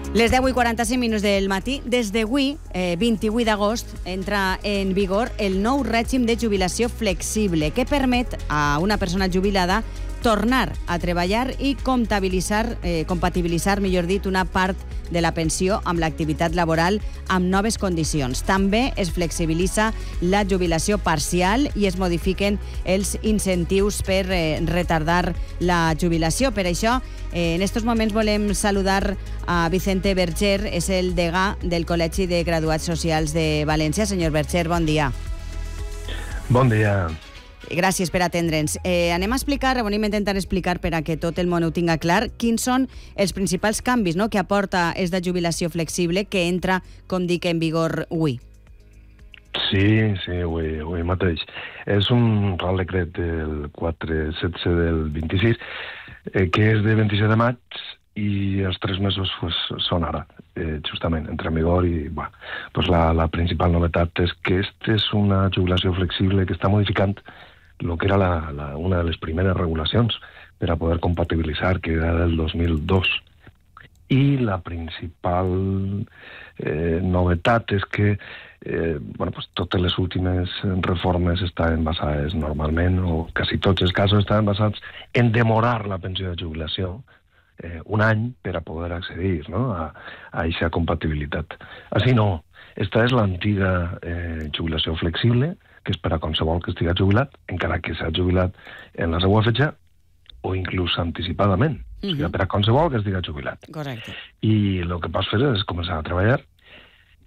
Les 10:45 del matí. Des d'avui, 28 d'agost, entra en vigor el nou règim de jubilació flexible que permet a una persona jubilada tornar a treballar i compatibilitzar, millor dit, una part de la pensió amb l'activitat laboral amb noves condicions. També es flexibilitza la jubilació parcial i es modifiquen els incentius per retardar la jubilació. Per això, en aquests moments volem saludar a Vicente Berger, és el degà del Col·legi de Graduats Socials de València. Senyor Berger, bon dia. Bon dia. Gràcies per atendre'ns. Anem a intentar explicar per a que tot el món ho tinga clar quins són els principals canvis, no?, que aporta esta jubilació flexible que entra, com dic, en vigor avui. Sí, avui mateix. És un Real Decret del 416 del 26, que és de 27 de maig, i els 3 mesos són ara, justament, entra en vigor. I la principal novetat és que aquesta és una jubilació flexible que està modificant el que era una de les primeres regulacions per a poder compatibilitzar, que era del 2002. I la principal novetat és que totes les últimes reformes estaven basades normalment, o quasi tots els casos estaven basats en demorar la pensió de jubilació un any per a poder accedir, no?, a aquesta compatibilitat. Així no. Esta és l'antiga jubilació flexible, que és per a qualsevol que estigui jubilat, encara que s'ha jubilat en la seva fetge o inclús anticipadament. O sigui, per a qualsevol que estigui jubilat. Correcte. I el que pots fer és començar a treballar